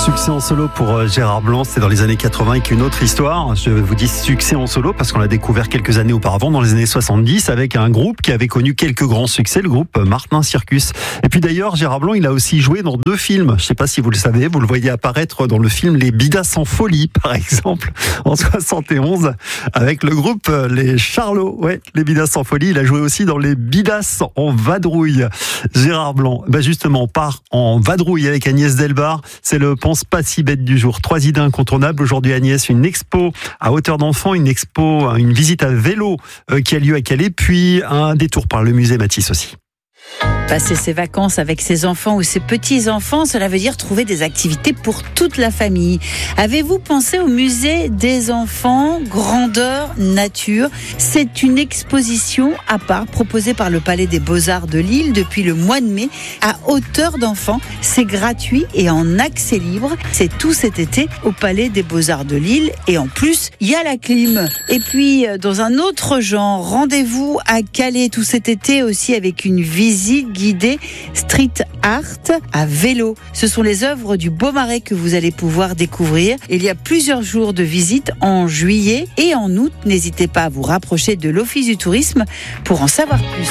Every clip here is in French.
Succès en solo pour Gérard Blanc, c'est dans les années 80 avec une autre histoire. Je vous dis succès en solo parce qu'on l'a découvert quelques années auparavant, dans les années 70, avec un groupe qui avait connu quelques grands succès, le groupe Martin Circus. Et puis d'ailleurs, Gérard Blanc, il a aussi joué dans 2 films. Je ne sais pas si vous le savez, vous le voyez apparaître dans le film Les Bidas en folie, par exemple, en 71, avec le groupe Les Charlots. Ouais, Les Bidas en folie. Il a joué aussi dans Les Bidas en vadrouille. Gérard Blanc, justement, on part en vadrouille avec Agnès Delbar. C'est le Pense pas si bête du jour. 3 idées incontournables. Aujourd'hui, Agnès, une expo à hauteur d'enfant, une visite à vélo qui a lieu à Calais, puis un détour par le musée Matisse aussi. Passer ses vacances avec ses enfants ou ses petits-enfants, cela veut dire trouver des activités pour toute la famille. Avez-vous pensé au musée des enfants Grandeur Nature ? C'est une exposition à part proposée par le Palais des Beaux-Arts de Lille depuis le mois de mai à hauteur d'enfant. C'est gratuit et en accès libre. C'est tout cet été au Palais des Beaux-Arts de Lille et en plus, il y a la clim. Et puis, dans un autre genre, rendez-vous à Calais tout cet été aussi avec une visite guidée street art à vélo. Ce sont les œuvres du Beaumarais que vous allez pouvoir découvrir. Il y a plusieurs jours de visite en juillet et en août. N'hésitez pas à vous rapprocher de l'Office du tourisme pour en savoir plus.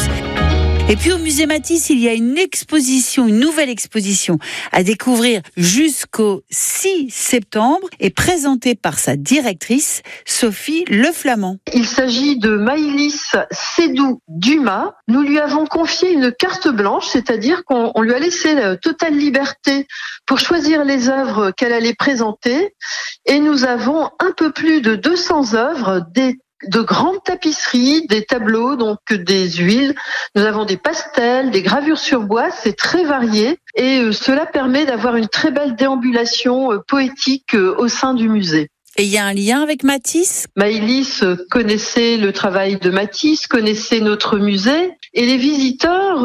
Et puis au musée Matisse, il y a une nouvelle exposition à découvrir jusqu'au 6 septembre et présentée par sa directrice, Sophie Leflamand. Il s'agit de Maëlys Sédou-Dumas. Nous lui avons confié une carte blanche, c'est-à-dire qu'on lui a laissé la totale liberté pour choisir les œuvres qu'elle allait présenter. Et nous avons un peu plus de 200 œuvres, de grandes tapisseries, des tableaux, donc des huiles. Nous avons des pastels, des gravures sur bois, c'est très varié et cela permet d'avoir une très belle déambulation poétique au sein du musée. Et il y a un lien avec Matisse ? Maëlys connaissait le travail de Matisse, connaissait notre musée. Et les visiteurs,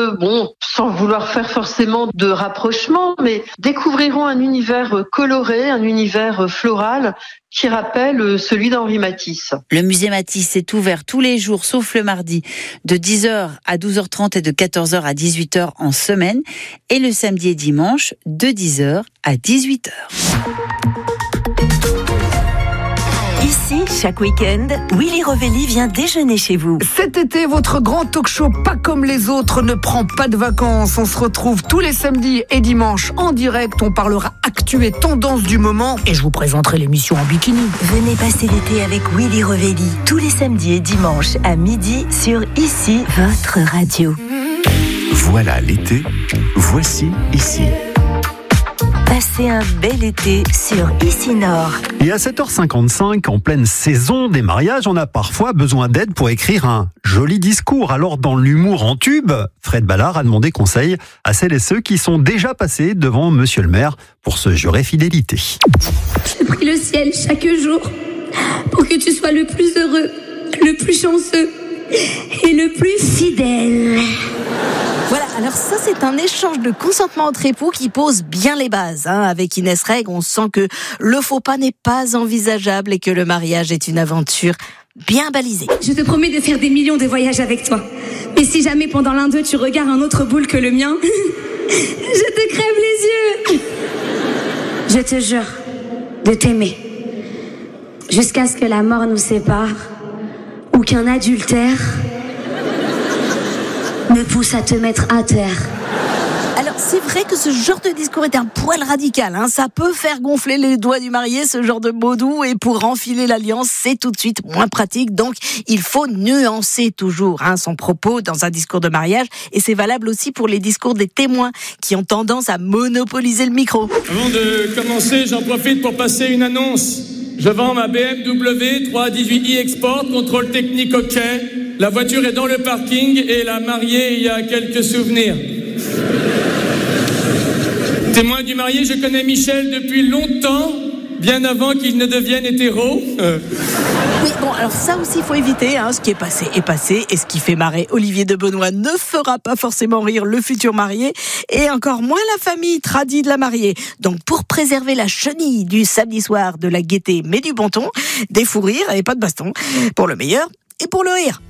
sans vouloir faire forcément de rapprochement, mais découvriront un univers coloré, un univers floral qui rappelle celui d'Henri Matisse. Le musée Matisse est ouvert tous les jours, sauf le mardi, de 10h à 12h30 et de 14h à 18h en semaine, et le samedi et dimanche, de 10h à 18h. Ici, chaque week-end, Willy Revelli vient déjeuner chez vous. Cet été, votre grand talk-show pas comme les autres ne prend pas de vacances. On se retrouve tous les samedis et dimanches en direct. On parlera actu et tendance du moment et je vous présenterai l'émission en bikini. Venez passer l'été avec Willy Revelli tous les samedis et dimanches à midi sur Ici, votre radio. Voilà l'été, voici Ici. Passez un bel été sur Ici Nord. Et à 7h55, en pleine saison des mariages, on a parfois besoin d'aide pour écrire un joli discours. Alors, dans l'humour en tube, Fred Ballard a demandé conseil à celles et ceux qui sont déjà passés devant Monsieur le maire pour se jurer fidélité. Je prie le ciel chaque jour pour que tu sois le plus heureux, le plus chanceux et le plus fidèle. Voilà, alors ça c'est un échange de consentement entre époux qui pose bien les bases. Avec Inès Reg, on sent que le faux pas n'est pas envisageable et que le mariage est une aventure bien balisée. Je te promets de faire des millions de voyages avec toi. Mais si jamais pendant l'un d'eux tu regardes un autre boule que le mien, je te crève les yeux. Je te jure de t'aimer jusqu'à ce que la mort nous sépare ou qu'un adultère me pousse à te mettre à terre. Alors c'est vrai que ce genre de discours est un poil radical. Ça peut faire gonfler les doigts du marié, ce genre de mots doux. Et pour enfiler l'alliance, c'est tout de suite moins pratique. Donc il faut nuancer toujours son propos dans un discours de mariage. Et c'est valable aussi pour les discours des témoins qui ont tendance à monopoliser le micro. Avant de commencer, j'en profite pour passer une annonce. Je vends ma BMW 318i Export, contrôle technique OK. La voiture est dans le parking et la mariée y a quelques souvenirs. Témoin du marié, je connais Michel depuis longtemps, bien avant qu'il ne devienne hétéro. Oui, bon, alors ça aussi, il faut éviter. Ce qui est passé est passé. Et ce qui fait marrer Olivier de Benoît ne fera pas forcément rire le futur marié. Et encore moins la famille tradie de la mariée. Donc, pour préserver la chenille du samedi soir, de la gaieté, mais du bon ton, des fous rires et pas de baston. Pour le meilleur et pour le rire.